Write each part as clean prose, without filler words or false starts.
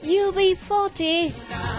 UB40.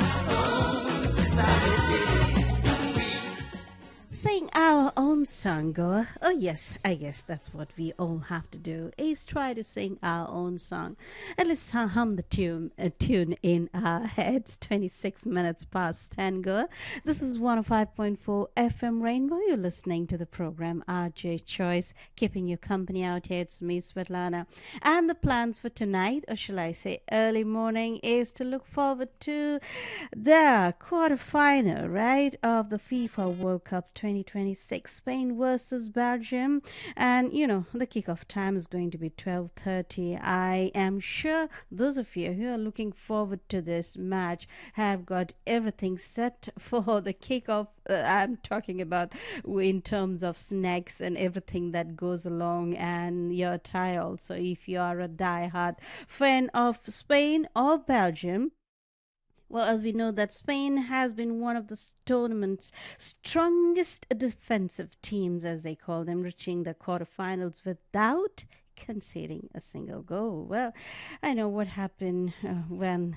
Sing our own song, Goa. Oh yes, I guess that's what we all have to do, is try to sing our own song. At least hum the tune in our heads. 26 minutes past 10, Goa. This is 105.4 FM Rainbow. You're listening to the program RJ Choice, keeping you company out here. It's me, Svetlana. And the plans for tonight, or shall I say early morning, is to look forward to the quarterfinal, right, of the FIFA World Cup 2026, Spain versus Belgium. And you know, the kickoff time is going to be 12:30. I am sure those of you who are looking forward to this match have got everything set for the kickoff. I'm talking about in terms of snacks and everything that goes along, and your attire also, if you are a die-hard fan of Spain or Belgium. Well, as we know that Spain has been one of the tournament's strongest defensive teams, as they call them, reaching the quarterfinals without conceding a single goal. Well, I know what happened when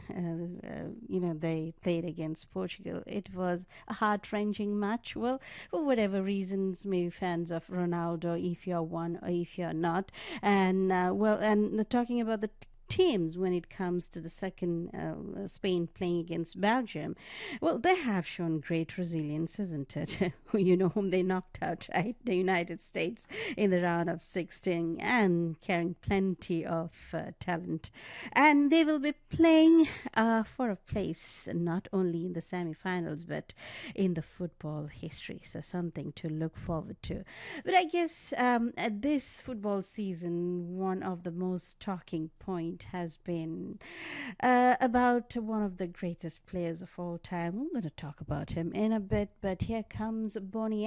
they played against Portugal. It was a heart-wrenching match. Well, for whatever reasons, maybe fans of Ronaldo, if you're one or if you're not, and talking about the teams when it comes to the second Spain playing against Belgium, well, they have shown great resilience, isn't it? You know whom they knocked out, right? The United States in the round of 16, and carrying plenty of talent. And they will be playing for a place not only in the semi-finals but in the football history. So something to look forward to. But I guess at this football season, one of the most talking points has been about one of the greatest players of all time. We're going to talk about him in a bit, but here comes Bonnie